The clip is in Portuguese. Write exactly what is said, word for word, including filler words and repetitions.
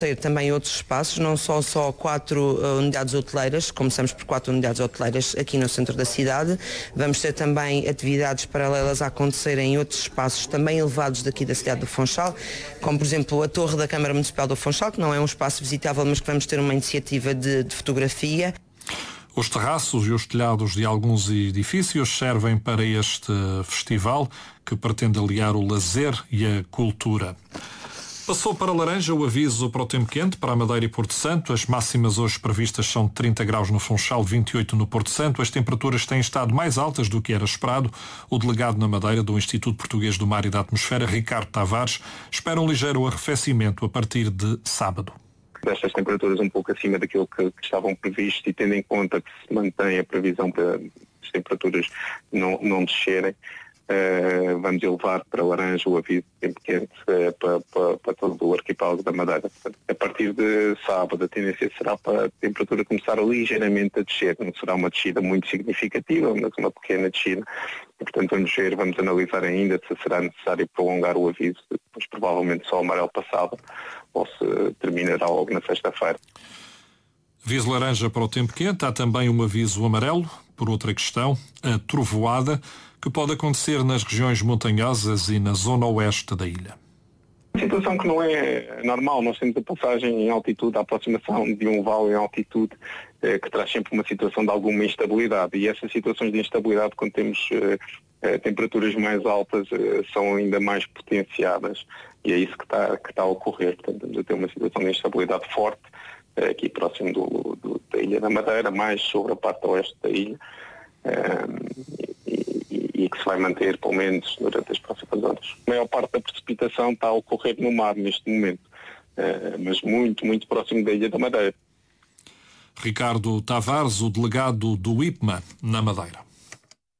Ter também outros espaços, não só só quatro uh, unidades hoteleiras, começamos por quatro unidades hoteleiras aqui no centro da cidade. Vamos ter também atividades paralelas a acontecerem em outros espaços também elevados daqui da cidade do Funchal, como por exemplo a Torre da Câmara Municipal do Funchal, que não é um espaço visitável, mas que vamos ter uma iniciativa de, de fotografia. Os terraços e os telhados de alguns edifícios servem para este festival que pretende aliar o lazer e a cultura. Passou para laranja o aviso para o tempo quente para a Madeira e Porto Santo. As máximas hoje previstas são de trinta graus no Funchal, vinte e oito no Porto Santo. As temperaturas têm estado mais altas do que era esperado. O delegado na Madeira do Instituto Português do Mar e da Atmosfera, Ricardo Tavares, espera um ligeiro arrefecimento a partir de sábado. Destas temperaturas um pouco acima daquilo que, que estavam previstos e tendo em conta que se mantém a previsão para as temperaturas não, não descerem, Uh, vamos elevar para laranja o aviso de tempo quente uh, para, para, para todo o arquipélago da Madeira. Portanto, a partir de sábado a tendência será para a temperatura começar ligeiramente a descer. Não será uma descida muito significativa, mas uma pequena descida. E, portanto, vamos ver, vamos analisar ainda se será necessário prolongar o aviso, depois provavelmente só o amarelo passado, ou se terminará logo na sexta-feira. Aviso laranja para o tempo quente, há também um aviso amarelo, por outra questão, a trovoada, que pode acontecer nas regiões montanhosas e na zona oeste da ilha. Situação que não é normal, nós temos a passagem em altitude, a aproximação de um vale em altitude, eh, que traz sempre uma situação de alguma instabilidade, e essas situações de instabilidade, quando temos eh, eh, temperaturas mais altas, eh, são ainda mais potenciadas, e é isso que está, que está a ocorrer. Portanto, estamos a ter uma situação de instabilidade forte, eh, aqui próximo do, do, da Ilha da Madeira, mais sobre a parte oeste da ilha, eh, e, e que se vai manter, pelo menos, durante as próximas horas. A maior parte da precipitação está a ocorrer no mar neste momento, mas muito, muito próximo da Ilha da Madeira. Ricardo Tavares, o delegado do I P M A na Madeira.